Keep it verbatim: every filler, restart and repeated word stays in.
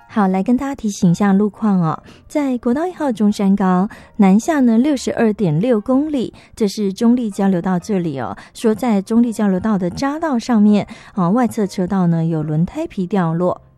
好，来跟大家提醒一下路况哦，在国道一号中山高南下呢六十二点六公里，这是中立交流道这里哦，说在中立交流道的匝道上面啊，外侧车道呢有轮胎皮掉落。